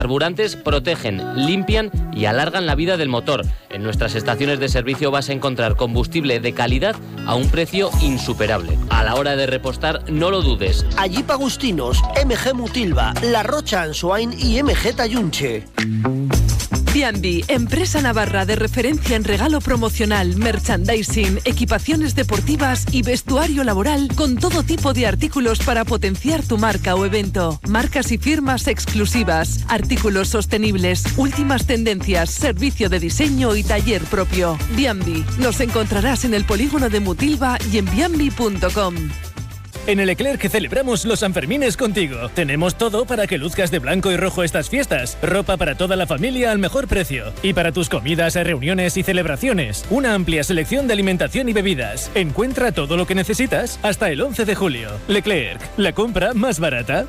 Carburantes protegen, limpian y alargan la vida del motor. En nuestras estaciones de servicio vas a encontrar combustible de calidad a un precio insuperable. A la hora de repostar, no lo dudes. Jeep Agustinos, MG Mutilva, La Rocha Ansoain y MG Tallunche. Biambi, empresa navarra de referencia en regalo promocional, merchandising, equipaciones deportivas y vestuario laboral con todo tipo de artículos para potenciar tu marca o evento. Marcas y firmas exclusivas, artículos sostenibles, últimas tendencias, servicio de diseño y taller propio. Biambi, nos encontrarás en el polígono de Mutilva y en biambi.com. En el Leclerc celebramos los Sanfermines contigo. Tenemos todo para que luzcas de blanco y rojo estas fiestas. Ropa para toda la familia al mejor precio. Y para tus comidas, reuniones y celebraciones, una amplia selección de alimentación y bebidas. Encuentra todo lo que necesitas hasta el 11 de julio. Leclerc, la compra más barata.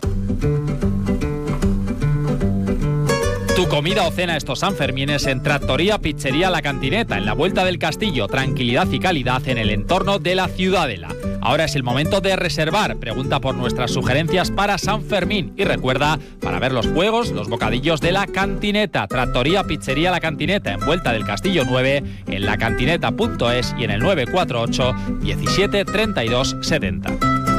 Tu comida o cena estos Sanfermines en Trattoria Pizzería La Cantineta, en la Vuelta del Castillo. Tranquilidad y calidad en el entorno de la Ciudadela. Ahora es el momento de reservar. Pregunta por nuestras sugerencias para San Fermín. Y recuerda, para ver los juegos, los bocadillos de La Cantineta. Trattoria Pizzería La Cantineta, en Vuelta del Castillo 9, en lacantineta.es y en el 948 17 32 70.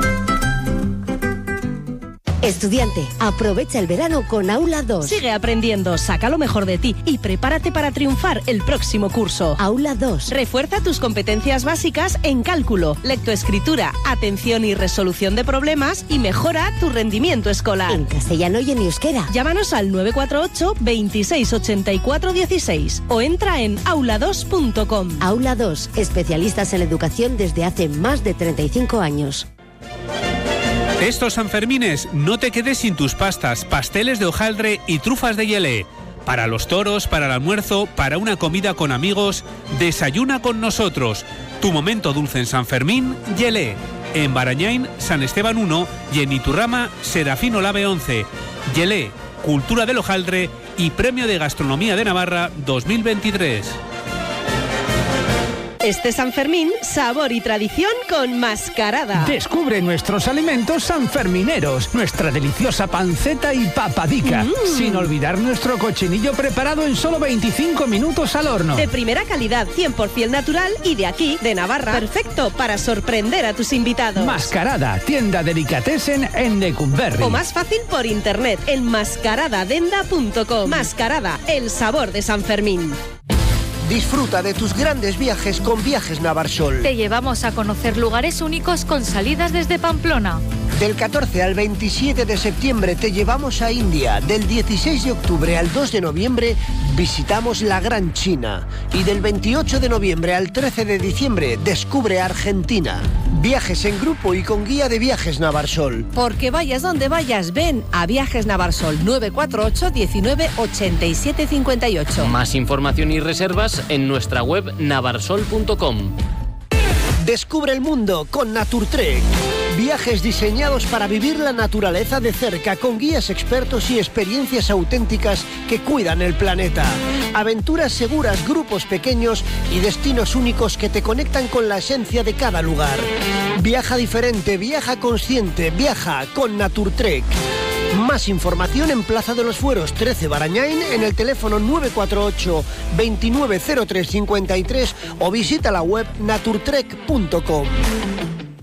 Estudiante, aprovecha el verano con Aula 2. Sigue aprendiendo, saca lo mejor de ti y prepárate para triunfar el próximo curso. Aula 2. Refuerza tus competencias básicas en cálculo, lectoescritura, atención y resolución de problemas y mejora tu rendimiento escolar. En castellano y en euskera. Llámanos al 948 26 84 16 o entra en aula2.com. Aula 2, especialistas en la educación desde hace más de 35 años. Estos Sanfermines no te quedes sin tus pastas, pasteles de hojaldre y trufas de Yelé. Para los toros, para el almuerzo, para una comida con amigos, desayuna con nosotros. Tu momento dulce en San Fermín, Yelé. En Barañain, San Esteban 1 y en Iturrama, Serafín Olave 11. Yelé, Cultura del Hojaldre y Premio de Gastronomía de Navarra 2023. Este San Fermín, sabor y tradición con Mascarada. Descubre nuestros alimentos sanfermineros, nuestra deliciosa panceta y papadica, sin olvidar nuestro cochinillo preparado en solo 25 minutos al horno. De primera calidad, 100% natural y de aquí, de Navarra. Perfecto para sorprender a tus invitados. Mascarada, tienda delicatessen en Lecumberri. O más fácil por internet, en mascaradadenda.com. Mascarada, el sabor de San Fermín. Disfruta de tus grandes viajes con Viajes Navarsol. Te llevamos a conocer lugares únicos con salidas desde Pamplona. Del 14 al 27 de septiembre te llevamos a India. Del 16 de octubre al 2 de noviembre visitamos la Gran China. Y del 28 de noviembre al 13 de diciembre descubre Argentina. Viajes en grupo y con guía de Viajes Navarsol. Porque vayas donde vayas, ven a Viajes Navarsol 948 19 87 58. Más información y reservas en nuestra web navarsol.com. Descubre el mundo con Naturtrek. Viajes diseñados para vivir la naturaleza de cerca con guías expertos y experiencias auténticas que cuidan el planeta. Aventuras seguras, grupos pequeños y destinos únicos que te conectan con la esencia de cada lugar. Viaja diferente, viaja consciente, viaja con Naturtrek. Más información en Plaza de los Fueros 13 Barañain en el teléfono 948 290353 o visita la web naturtrek.com.